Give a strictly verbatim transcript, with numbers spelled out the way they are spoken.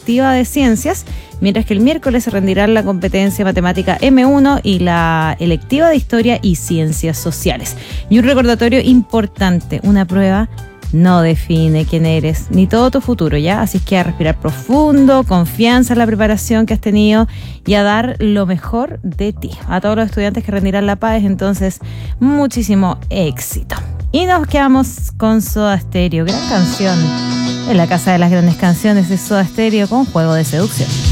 electiva de ciencias, mientras que el miércoles se rendirán la competencia matemática eme uno y la electiva de historia y ciencias sociales. Y un recordatorio importante, una prueba no define quién eres, ni todo tu futuro, ¿ya? Así es que a respirar profundo, confianza en la preparación que has tenido y a dar lo mejor de ti. A todos los estudiantes que rendirán la PAES, entonces, muchísimo éxito. Y nos quedamos con Soda Stereo, gran canción. En la casa de las grandes canciones de Soda Stereo con Juego de Seducción.